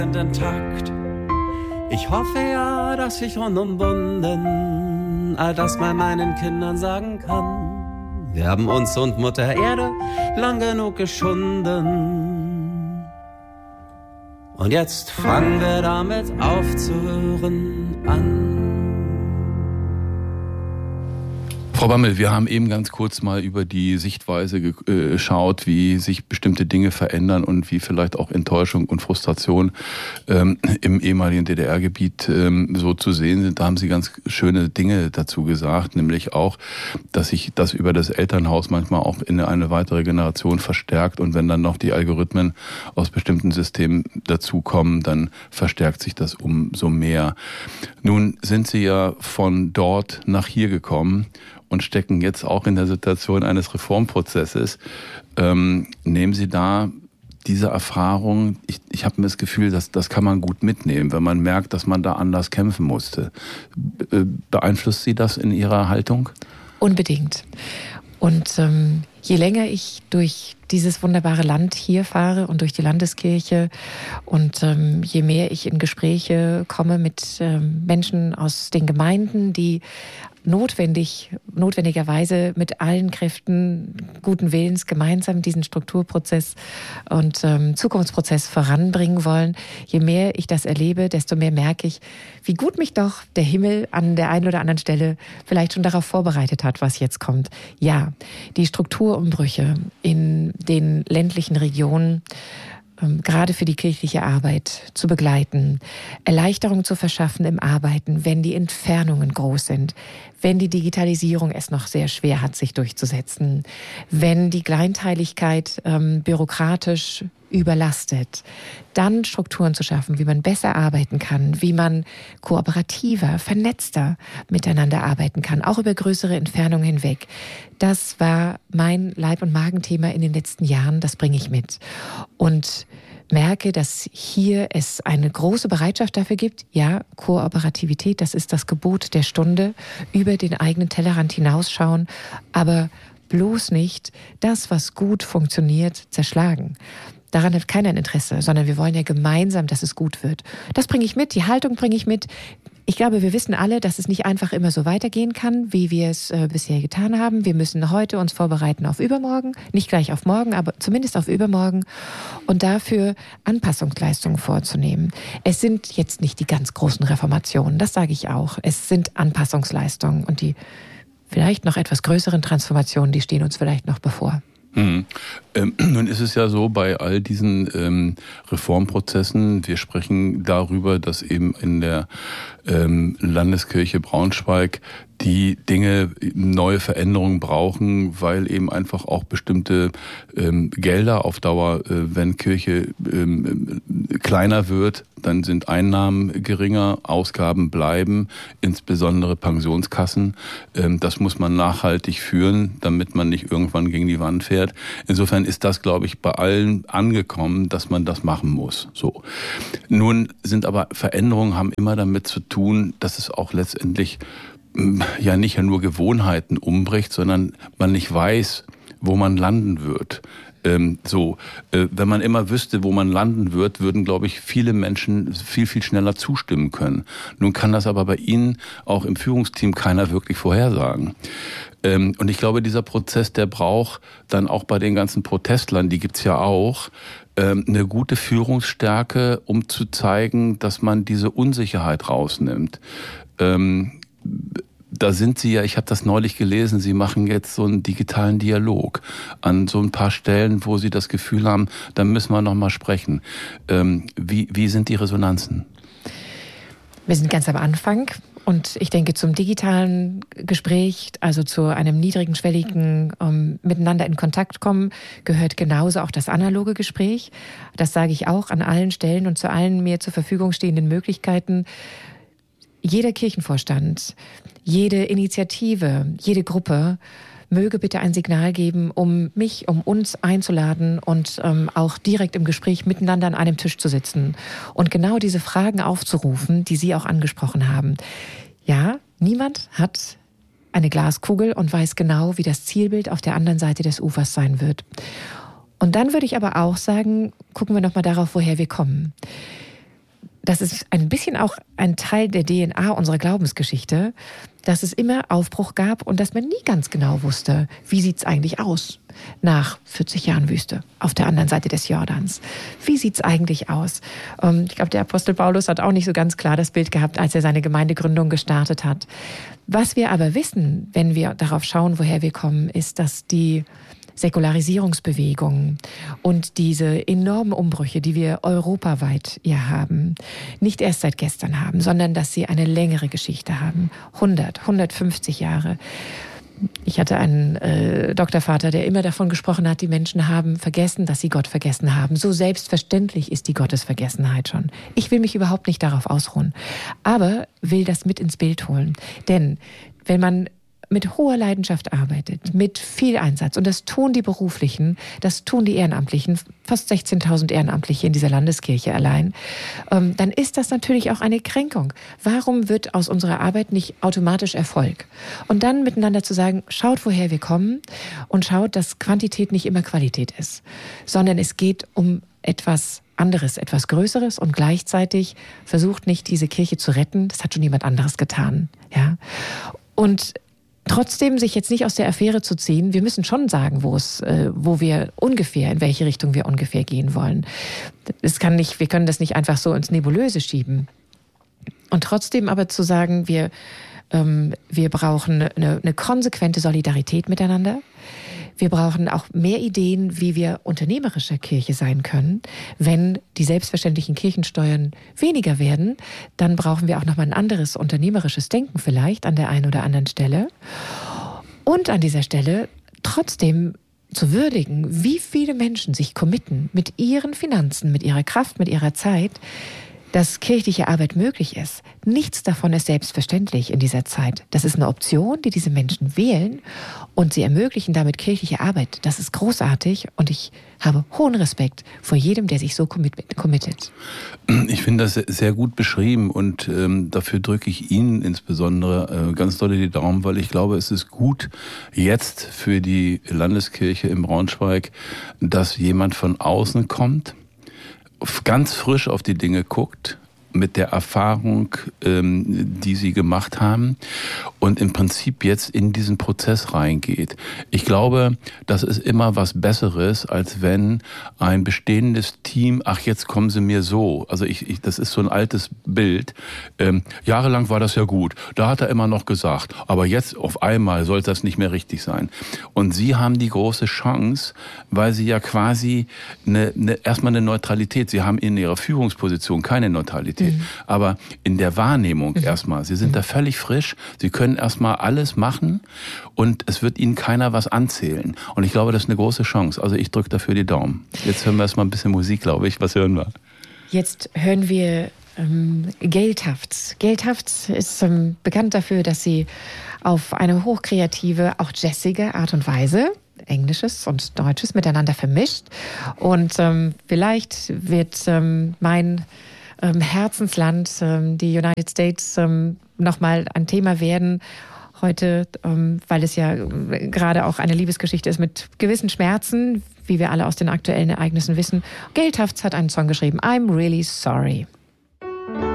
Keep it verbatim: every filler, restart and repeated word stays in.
sind intakt. Ich hoffe ja, dass ich unumwunden all das mal meinen Kindern sagen kann. Wir haben uns und Mutter Erde lang genug geschunden. Und jetzt fangen wir damit aufzuhören an. Frau Bammel, wir haben eben ganz kurz mal über die Sichtweise geschaut, wie sich bestimmte Dinge verändern und wie vielleicht auch Enttäuschung und Frustration ähm, im ehemaligen D D R-Gebiet ähm, so zu sehen sind. Da haben Sie ganz schöne Dinge dazu gesagt, nämlich auch, dass sich das über das Elternhaus manchmal auch in eine weitere Generation verstärkt und wenn dann noch die Algorithmen aus bestimmten Systemen dazukommen, dann verstärkt sich das umso mehr. Nun sind Sie ja von dort nach hier gekommen und stecken jetzt auch in der Situation eines Reformprozesses. Ähm, nehmen Sie da diese Erfahrung, ich, ich habe mir das Gefühl, dass das kann man gut mitnehmen, wenn man merkt, dass man da anders kämpfen musste. Be- beeinflusst Sie das in Ihrer Haltung? Unbedingt. Und ähm, je länger ich durch dieses wunderbare Land hier fahre und durch die Landeskirche und ähm, je mehr ich in Gespräche komme mit ähm, Menschen aus den Gemeinden, die notwendig, notwendigerweise mit allen Kräften guten Willens gemeinsam diesen Strukturprozess und ähm, Zukunftsprozess voranbringen wollen. Je mehr ich das erlebe, desto mehr merke ich, wie gut mich doch der Himmel an der einen oder anderen Stelle vielleicht schon darauf vorbereitet hat, was jetzt kommt. Ja, die Strukturumbrüche in den ländlichen Regionen, gerade für die kirchliche Arbeit zu begleiten, Erleichterung zu verschaffen im Arbeiten, wenn die Entfernungen groß sind, wenn die Digitalisierung es noch sehr schwer hat, sich durchzusetzen, wenn die Kleinteiligkeit ähm, bürokratisch überlastet, dann Strukturen zu schaffen, wie man besser arbeiten kann, wie man kooperativer, vernetzter miteinander arbeiten kann, auch über größere Entfernungen hinweg. Das war mein Leib- und Magenthema in den letzten Jahren, das bringe ich mit. Und merke, dass hier es eine große Bereitschaft dafür gibt. Ja, Kooperativität, das ist das Gebot der Stunde, über den eigenen Tellerrand hinausschauen, aber bloß nicht das, was gut funktioniert, zerschlagen. Daran hat keiner ein Interesse, sondern wir wollen ja gemeinsam, dass es gut wird. Das bringe ich mit, die Haltung bringe ich mit. Ich glaube, wir wissen alle, dass es nicht einfach immer so weitergehen kann, wie wir es äh, bisher getan haben. Wir müssen heute uns vorbereiten auf übermorgen, nicht gleich auf morgen, aber zumindest auf übermorgen und dafür Anpassungsleistungen vorzunehmen. Es sind jetzt nicht die ganz großen Reformationen, das sage ich auch. Es sind Anpassungsleistungen und die vielleicht noch etwas größeren Transformationen, die stehen uns vielleicht noch bevor. Hm. Ähm, nun ist es ja so, bei all diesen ähm, Reformprozessen, wir sprechen darüber, dass eben in der ähm, Landeskirche Braunschweig die Dinge neue Veränderungen brauchen, weil eben einfach auch bestimmte ähm, Gelder auf Dauer, äh, wenn Kirche ähm, kleiner wird, dann sind Einnahmen geringer, Ausgaben bleiben, insbesondere Pensionskassen. Ähm, das muss man nachhaltig führen, damit man nicht irgendwann gegen die Wand fährt. Insofern ist das, glaube ich, bei allen angekommen, dass man das machen muss. So. Nun sind aber Veränderungen haben immer damit zu tun, dass es auch letztendlich ja nicht nur Gewohnheiten umbricht, sondern man nicht weiß, wo man landen wird. Ähm, so, äh, wenn man immer wüsste, wo man landen wird, würden, glaube ich, viele Menschen viel, viel schneller zustimmen können. Nun kann das aber bei Ihnen auch im Führungsteam keiner wirklich vorhersagen. Ähm, und ich glaube, dieser Prozess, der braucht dann auch bei den ganzen Protestlern, die gibt's ja auch, ähm, eine gute Führungsstärke, um zu zeigen, dass man diese Unsicherheit rausnimmt. Ähm, Da sind Sie ja, ich habe das neulich gelesen, Sie machen jetzt so einen digitalen Dialog an so ein paar Stellen, wo Sie das Gefühl haben, da müssen wir noch mal sprechen. Ähm, wie, wie sind die Resonanzen? Wir sind ganz am Anfang und ich denke, zum digitalen Gespräch, also zu einem niedrigen, schwelligen um, Miteinander in Kontakt kommen, gehört genauso auch das analoge Gespräch. Das sage ich auch an allen Stellen und zu allen mir zur Verfügung stehenden Möglichkeiten. Jeder Kirchenvorstand, jede Initiative, jede Gruppe möge bitte ein Signal geben, um mich, um uns einzuladen und ähm, auch direkt im Gespräch miteinander an einem Tisch zu sitzen und genau diese Fragen aufzurufen, die Sie auch angesprochen haben. Ja, niemand hat eine Glaskugel und weiß genau, wie das Zielbild auf der anderen Seite des Ufers sein wird. Und dann würde ich aber auch sagen, gucken wir noch mal darauf, woher wir kommen. das ist ein bisschen auch ein Teil der D N A unserer Glaubensgeschichte, dass es immer Aufbruch gab und dass man nie ganz genau wusste, wie sieht's eigentlich aus nach vierzig Jahren Wüste auf der anderen Seite des Jordans. Wie sieht's eigentlich aus? Ich glaube, der Apostel Paulus hat auch nicht so ganz klar das Bild gehabt, als er seine Gemeindegründung gestartet hat. Was wir aber wissen, wenn wir darauf schauen, woher wir kommen, ist, dass die Säkularisierungsbewegungen und diese enormen Umbrüche, die wir europaweit hier haben, nicht erst seit gestern haben, sondern dass sie eine längere Geschichte haben. hundert, hundertfünfzig Jahre. Ich hatte einen äh, Doktorvater, der immer davon gesprochen hat, die Menschen haben vergessen, dass sie Gott vergessen haben. So selbstverständlich ist die Gottesvergessenheit schon. Ich will mich überhaupt nicht darauf ausruhen, aber will das mit ins Bild holen. Denn wenn man mit hoher Leidenschaft arbeitet, mit viel Einsatz. Und das tun die Beruflichen, das tun die Ehrenamtlichen, fast sechzehntausend Ehrenamtliche in dieser Landeskirche allein. Ähm, dann ist das natürlich auch eine Kränkung. Warum wird aus unserer Arbeit nicht automatisch Erfolg? Und dann miteinander zu sagen, schaut, woher wir kommen und schaut, dass Quantität nicht immer Qualität ist, sondern es geht um etwas anderes, etwas Größeres und gleichzeitig versucht nicht, diese Kirche zu retten. Das hat schon jemand anderes getan. Ja? Und trotzdem sich jetzt nicht aus der Affäre zu ziehen, wir müssen schon sagen, wo es, äh, wo wir ungefähr, in welche Richtung wir ungefähr gehen wollen. Es kann nicht, wir können das nicht einfach so ins Nebulöse schieben. Und trotzdem aber zu sagen, wir, ähm, wir brauchen eine, eine konsequente Solidarität miteinander. Wir brauchen auch mehr Ideen, wie wir unternehmerische Kirche sein können. Wenn die selbstverständlichen Kirchensteuern weniger werden, dann brauchen wir auch nochmal ein anderes unternehmerisches Denken vielleicht an der einen oder anderen Stelle. Und an dieser Stelle trotzdem zu würdigen, wie viele Menschen sich committen mit ihren Finanzen, mit ihrer Kraft, mit ihrer Zeit, dass kirchliche Arbeit möglich ist. Nichts davon ist selbstverständlich in dieser Zeit. Das ist eine Option, die diese Menschen wählen und sie ermöglichen damit kirchliche Arbeit. Das ist großartig und ich habe hohen Respekt vor jedem, der sich so committet. Ich finde das sehr gut beschrieben und ähm, dafür drücke ich Ihnen insbesondere äh, ganz doll die Daumen, weil ich glaube, es ist gut jetzt für die Landeskirche in Braunschweig, dass jemand von außen kommt, ganz frisch auf die Dinge guckt, mit der Erfahrung, ähm, die sie gemacht haben und im Prinzip jetzt in diesen Prozess reingeht. Ich glaube, das ist immer was Besseres, als wenn ein bestehendes Team, ach, jetzt kommen sie mir so. Also ich, ich das ist so ein altes Bild. Ähm, jahrelang war das ja gut. Da hat er immer noch gesagt, aber jetzt auf einmal soll das nicht mehr richtig sein. Und sie haben die große Chance, weil sie ja quasi eine, eine, erstmal eine Neutralität, sie haben in ihrer Führungsposition keine Neutralität. Mhm. Aber in der Wahrnehmung mhm. erstmal, Sie sind mhm. da völlig frisch, Sie können erstmal alles machen und es wird Ihnen keiner was anzählen. Und ich glaube, das ist eine große Chance. Also ich drücke dafür die Daumen. Jetzt hören wir erstmal ein bisschen Musik, glaube ich. Was hören wir? Jetzt hören wir ähm, Gail Tufts. Gail Tufts ist ähm, bekannt dafür, dass sie auf eine hochkreative, auch jazzige Art und Weise Englisches und Deutsches miteinander vermischt. Und ähm, vielleicht wird ähm, mein ähm, Herzensland, ähm, die United States, ähm, nochmal ein Thema werden heute, ähm, weil es ja gerade auch eine Liebesgeschichte ist mit gewissen Schmerzen, wie wir alle aus den aktuellen Ereignissen wissen. Gail Tufts hat einen Song geschrieben, I'm Really Sorry.